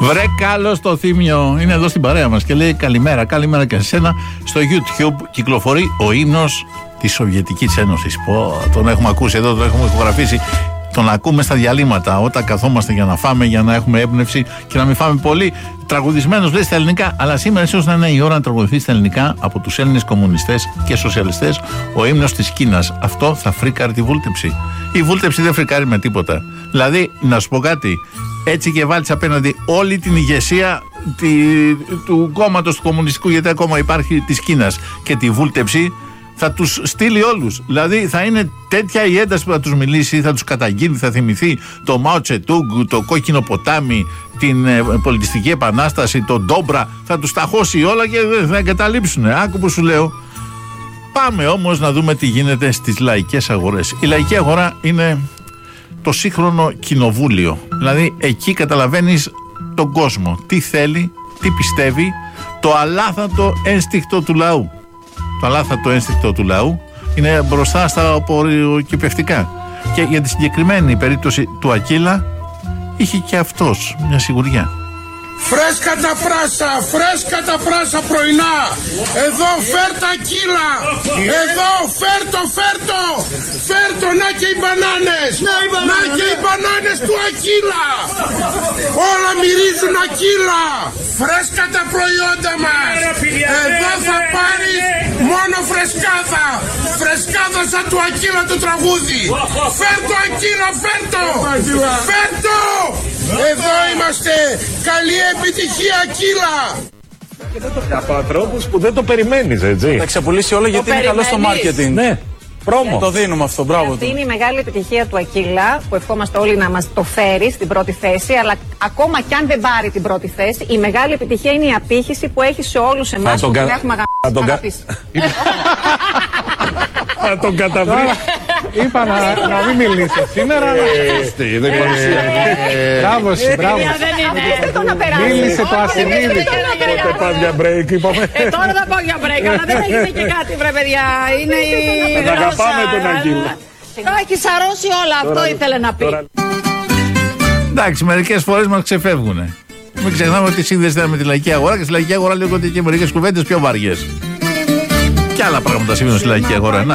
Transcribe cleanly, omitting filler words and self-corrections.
Βρε Κάλλος το Θήμιο είναι εδώ στην παρέα μας και λέει καλημέρα, καλημέρα και σε σένα. Στο YouTube κυκλοφορεί ο ύμνος της Σοβιετικής Ένωσης. Τον έχουμε ακούσει εδώ, τον έχουμε ηχογραφήσει. Τον ακούμε στα διαλύματα όταν καθόμαστε για να φάμε, για να έχουμε έμπνευση και να μην φάμε πολύ. Τραγουδισμένος λέει στα ελληνικά, αλλά σήμερα ίσως να είναι η ώρα να τραγουδηθεί στα ελληνικά από τους Έλληνες κομμουνιστές και σοσιαλιστές ο ύμνος της Κίνας. Αυτό θα φρίκαρει τη βούλτεψη. Η βούλτεψη δεν φρικάρει με τίποτα. Δηλαδή, να σου πω κάτι, έτσι και βάλεις απέναντι όλη την ηγεσία του κόμματος του κομμουνιστικού, γιατί ακόμα υπάρχει, της Κίνας, και τη βούλτεψη, θα τους στείλει όλους. Δηλαδή θα είναι τέτοια η ένταση που θα τους μιλήσει, θα τους καταγγείλει, θα θυμηθεί το Μάο Τσετούγκ, το κόκκινο ποτάμι, την πολιτιστική επανάσταση, τον Ντόμπρα, θα τους ταχώσει όλα και θα εγκαταλείψουν. Άκου που σου λέω. Πάμε όμως να δούμε τι γίνεται στις λαϊκές αγορές. Η λαϊκή αγορά είναι το σύγχρονο κοινοβούλιο. Δηλαδή εκεί καταλαβαίνεις τον κόσμο, τι θέλει, τι πιστεύει, το αλάθατο ένστικτο του λαού. Το αλάθατο ένστικτο του λαού είναι μπροστά στα απορροκυπευτικά. Και για τη συγκεκριμένη περίπτωση του Ακύλα είχε και αυτός μια σιγουριά. Φρέσκα τα πράσα πρωινά. Εδώ φέρ τα Ακύλα. Εδώ φέρτο, να και οι μπανάνες. Να και οι μπανάνες του Ακύλα. Όλα μυρίζουν Ακύλα. Φρέσκα τα προϊόντα μας. Εδώ θα πάρεις μόνο φρεσκάδα. Φρεσκάδα σαν του Ακύλα το τραγούδι. Φέρτο Ακύλα, φέρτο. Εδώ είμαστε. Καλή επιτυχία Ακύλα. Από ανθρώπους που δεν το περιμένεις, έτσι. Θα ξεπουλήσει όλο γιατί είναι καλό στο μάρκετινγκ. Ναι. Πρόμο. Το δίνουμε αυτό, μπράβο. Αυτή είναι η μεγάλη επιτυχία του Ακύλα, που ευχόμαστε όλοι να μας το φέρει στην πρώτη θέση. Αλλά ακόμα κι αν δεν πάρει την πρώτη θέση, η μεγάλη επιτυχία είναι η απήχηση που έχει σε όλους εμάς που την έχουμε αγαπήσει. Θα τον καταβρει. Είπα να μην μιλήσει σήμερα. Δεν παρουσία. Μπράβο, μπράβο. Μίλησε το ασυνείδητο. Πότε πάω για break, είπαμε. Τώρα θα πάω για break, αλλά δεν έγινε και κάτι, βρε παιδιά. Είναι η Να αγαπάμε τον Ακύλα. Τώρα έχει σαρώσει όλα, αυτό ήθελε να πει. Εντάξει, μερικές φορές μας ξεφεύγουνε. Μην ξεχνάμε ότι σύνδεσαι με τη λαϊκή αγορά και στη λαϊκή αγορά λέγονται και μερικές κουβέντες πιο βαριές. Και άλλα πράγματα συμβαίνουν στη λαϊκή αγορά. Να.